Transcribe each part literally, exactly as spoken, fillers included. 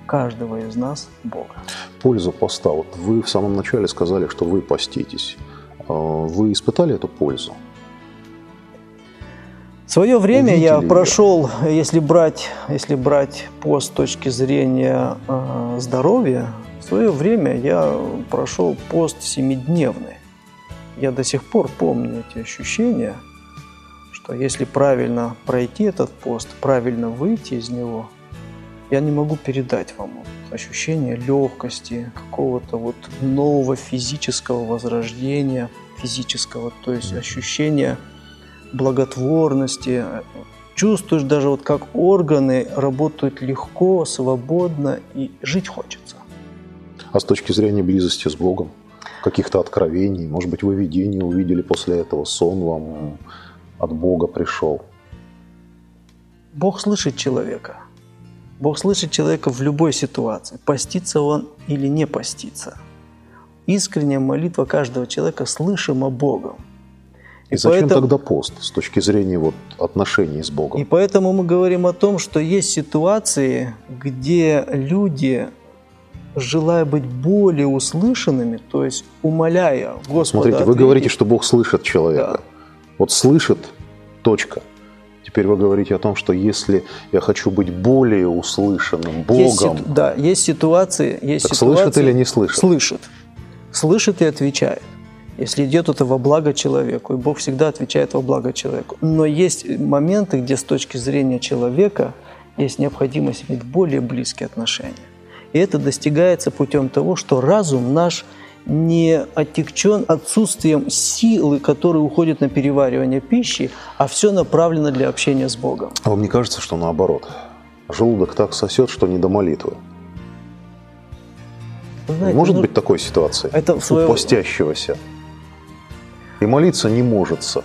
каждого из нас Бога. Пользу поста. Вот вы в самом начале сказали, что вы поститесь. Вы испытали эту пользу? В свое время Увидели я ее? прошел, если брать, если брать пост с точки зрения э, здоровья, в свое время я прошел пост семидневный. Я до сих пор помню эти ощущения, что если правильно пройти этот пост, правильно выйти из него, я не могу передать вам ощущение легкости, какого-то вот нового физического возрождения, физического, то есть ощущение благотворности. Чувствуешь даже вот как органы работают легко, свободно и жить хочется. А с точки зрения близости с Богом, каких-то откровений, может быть, вы видение увидели после этого, сон вам от Бога пришел? Бог слышит человека. Бог слышит человека в любой ситуации, постится он или не постится. Искренняя молитва каждого человека слышима Богом. И, и зачем поэтому, тогда пост с точки зрения вот отношений с Богом? И поэтому мы говорим о том, что есть ситуации, где люди, желая быть более услышанными, то есть умоляя Господа... Смотрите, вы говорите, что Бог слышит человека. Да. Вот слышит, точка. Теперь вы говорите о том, что если я хочу быть более услышанным Богом... Есть, да, есть ситуации... Есть так ситуации, слышит или не слышит? Слышит. Слышит и отвечает. Если идет это во благо человеку, и Бог всегда отвечает во благо человеку. Но есть моменты, где с точки зрения человека есть необходимость иметь более близкие отношения. И это достигается путем того, что разум наш не отягчен отсутствием силы, которая уходит на переваривание пищи, а все направлено для общения с Богом. А вам не кажется, что наоборот? Желудок так сосет, что не до молитвы. Знаете, Может ну, быть такой ситуация это у свое... постящегося? И молиться не можется.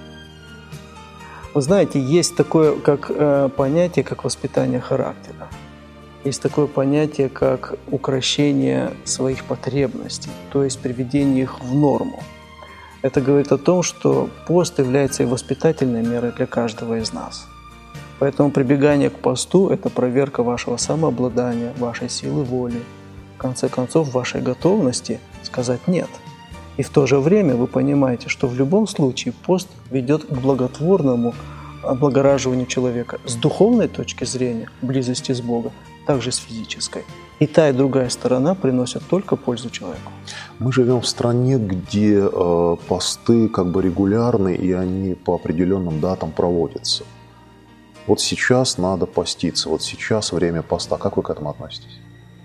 Вы знаете, есть такое как, э, понятие, как воспитание характера. Есть такое понятие, как укрощение своих потребностей, то есть приведение их в норму. Это говорит о том, что пост является и воспитательной мерой для каждого из нас. Поэтому прибегание к посту – это проверка вашего самообладания, вашей силы воли, в конце концов, вашей готовности сказать «нет». И в то же время вы понимаете, что в любом случае пост ведет к благотворному облагораживанию человека с духовной точки зрения, близости с Богом, также с физической. И та, и другая сторона приносят только пользу человеку. Мы живем в стране, где э, посты как бы регулярны, и они по определенным датам проводятся. Вот сейчас надо поститься, вот сейчас время поста. Как вы к этому относитесь?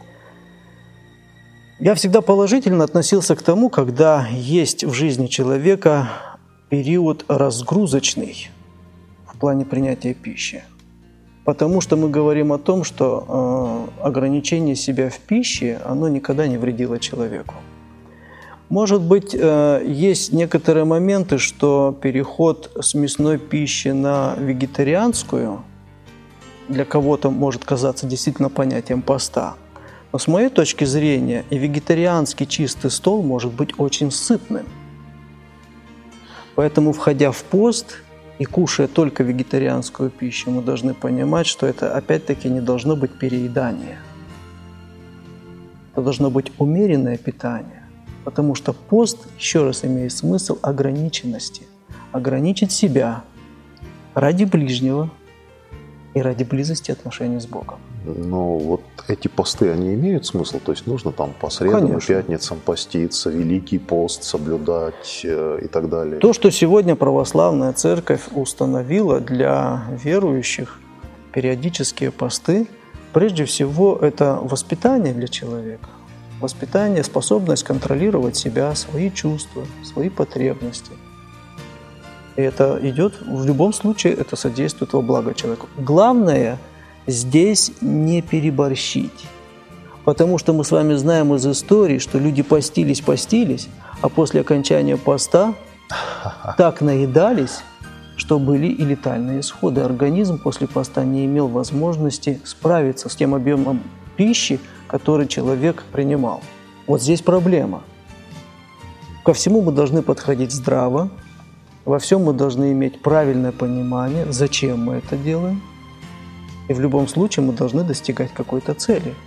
Я всегда положительно относился к тому, когда есть в жизни человека период разгрузочный в плане принятия пищи. Потому что мы говорим о том, что э, ограничение себя в пище, оно никогда не вредило человеку. Может быть, э, есть некоторые моменты, что переход с мясной пищи на вегетарианскую для кого-то может казаться действительно понятием поста. Но с моей точки зрения, и вегетарианский чистый стол может быть очень сытным. Поэтому, входя в пост и кушая только вегетарианскую пищу, мы должны понимать, что это опять-таки не должно быть переедание. Это должно быть умеренное питание. Потому что пост, еще раз, имеет смысл ограниченности. Ограничить себя ради ближнего и ради близости отношений с Богом. Но вот эти посты, они имеют смысл? То есть нужно там по средам и пятницам поститься, Великий пост соблюдать э, и так далее? То, что сегодня православная церковь установила для верующих, периодические посты, прежде всего это воспитание для человека. Воспитание, способность контролировать себя, свои чувства, свои потребности. И это идет, в любом случае, это содействует во благо человеку. Главное здесь не переборщить. Потому что мы с вами знаем из истории, что люди постились, постились, а после окончания поста так наедались, что были и летальные исходы. Организм после поста не имел возможности справиться с тем объемом пищи, который человек принимал. Вот здесь проблема. Ко всему мы должны подходить здраво, во всем мы должны иметь правильное понимание, зачем мы это делаем. И в любом случае мы должны достигать какой-то цели.